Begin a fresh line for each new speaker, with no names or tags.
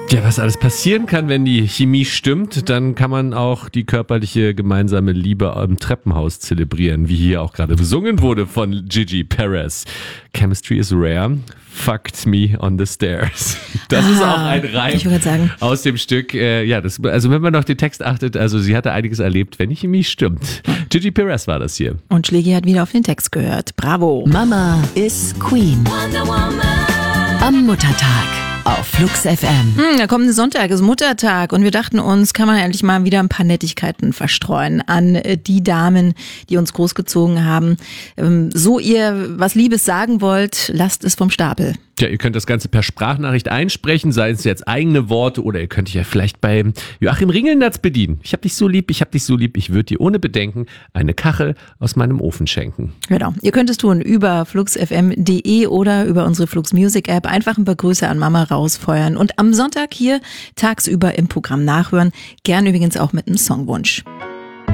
Ja, was alles passieren kann, wenn die Chemie stimmt, dann kann man auch die körperliche gemeinsame Liebe im Treppenhaus zelebrieren, wie hier auch gerade besungen wurde von Gigi Perez. Chemistry is rare, fucked me on the stairs. Das ist auch ein Reim aus dem Stück. Also wenn man auf den Text achtet, also sie hatte einiges erlebt, wenn die Chemie stimmt. Gigi Perez war das hier.
Und Schlägi hat wieder auf den Text gehört. Bravo.
Mama is Queen. Am Muttertag auf Flux FM.
Der kommende Sonntag ist Muttertag und wir dachten uns, kann man endlich mal wieder ein paar Nettigkeiten verstreuen an die Damen, die uns großgezogen haben. So ihr was Liebes sagen wollt, lasst es vom Stapel.
Ja, ihr könnt das Ganze per Sprachnachricht einsprechen, seien es jetzt eigene Worte oder ihr könnt dich ja vielleicht bei Joachim Ringelnatz bedienen. Ich hab dich so lieb, ich würde dir ohne Bedenken eine Kachel aus meinem Ofen schenken.
Genau, ihr könnt es tun über fluxfm.de oder über unsere Flux Music App. Einfach ein paar Grüße an Mama rausfeuern und am Sonntag hier tagsüber im Programm nachhören. Gern übrigens auch mit einem Songwunsch.